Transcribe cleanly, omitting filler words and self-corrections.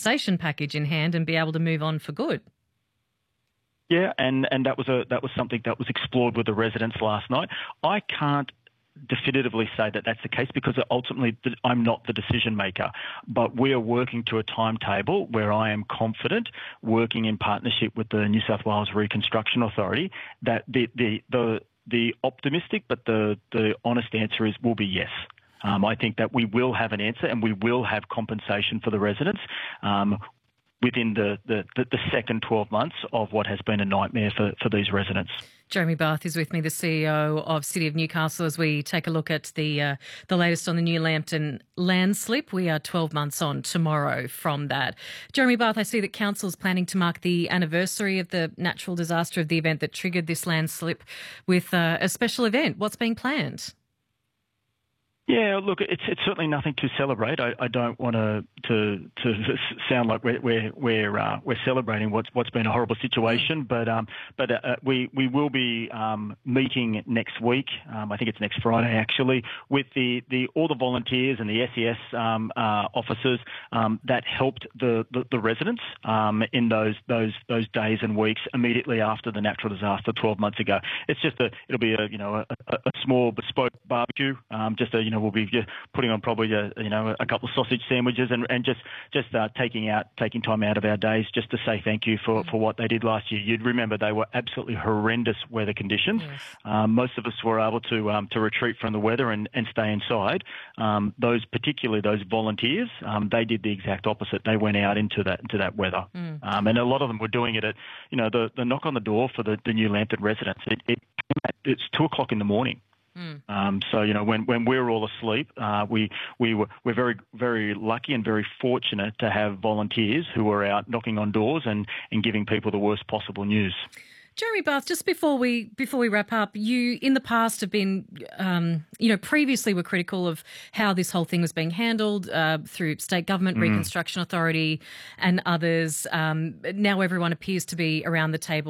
compensation package in hand and be able to move on for good. Yeah, and that was something that was explored with the residents last night. I can't definitively say that that's the case because ultimately I'm not the decision maker, but we are working to a timetable where I am confident, working in partnership with the New South Wales Reconstruction Authority, that the optimistic but the honest answer will be yes. I think that we will have an answer and we will have compensation for the residents within the second 12 months of what has been a nightmare for these residents. Jeremy Barth is with me, the CEO of City of Newcastle, as we take a look at the latest on the New Lambton landslip. We are 12 months on tomorrow from that. Jeremy Barth, I see that Council's planning to mark the anniversary of the natural disaster of the event that triggered this landslip with a special event. What's being planned? Yeah, look, it's certainly nothing to celebrate. I don't want to sound like we're celebrating what's been a horrible situation, but we will be meeting next week. I think it's next Friday actually, with all the volunteers and the SES officers that helped the residents in those days and weeks immediately after the natural disaster 12 months ago. It's just it'll be a small bespoke barbecue, we'll be putting on probably a couple of sausage sandwiches and just taking time out of our days just to say thank you for what they did last year. You'd remember they were absolutely horrendous weather conditions. Yes. Most of us were able to retreat from the weather and stay inside. Particularly those volunteers, they did the exact opposite. They went out into that weather, and a lot of them were doing it at the knock on the door for the New Lambton residents. It's 2:00 in the morning. So when we're all asleep, we're very, very lucky and very fortunate to have volunteers who are out knocking on doors and giving people the worst possible news. Jeremy Barth, just before we wrap up, you in the past have been, previously were critical of how this whole thing was being handled through state government, Reconstruction Authority and others. Now everyone appears to be around the table